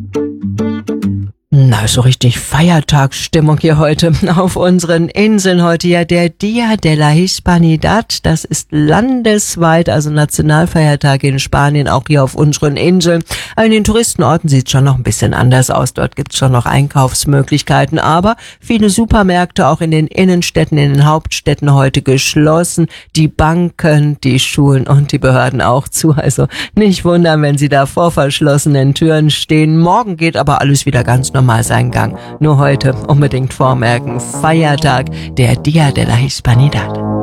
Na, so richtig Feiertagsstimmung hier heute auf unseren Inseln. Heute ja der Dia de la Hispanidad. Das ist landesweit, also Nationalfeiertag in Spanien, auch hier auf unseren Inseln. In den Touristenorten sieht es schon noch ein bisschen anders aus. Dort gibt es schon noch Einkaufsmöglichkeiten, aber viele Supermärkte auch in den Innenstädten, in den Hauptstädten heute geschlossen. Die Banken, die Schulen und die Behörden auch zu. Also nicht wundern, wenn Sie da vor verschlossenen Türen stehen. Morgen geht aber alles wieder ganz normal seinen Gang. Nur heute unbedingt vormerken, Feiertag, der Dia de la Hispanidad.